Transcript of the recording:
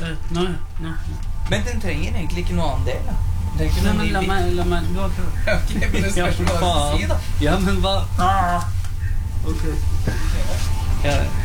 Nå. Men den trenger egentlig ikke noe annen del, da. Det er ikke Nei, noe men la meg du har prøvd. Ok, men det spørs hva du si, da. Ja, men hva? Ok. Ja,